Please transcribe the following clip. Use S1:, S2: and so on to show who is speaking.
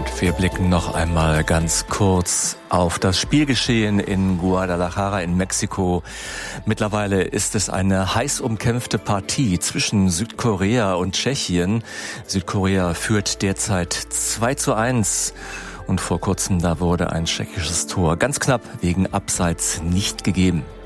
S1: Wir blicken noch einmal ganz kurz auf das Spielgeschehen in Guadalajara in Mexiko. Mittlerweile ist es eine heiß umkämpfte Partie zwischen Südkorea und Tschechien. Südkorea führt derzeit 2:1 und vor kurzem da wurde ein tschechisches Tor ganz knapp wegen Abseits nicht gegeben.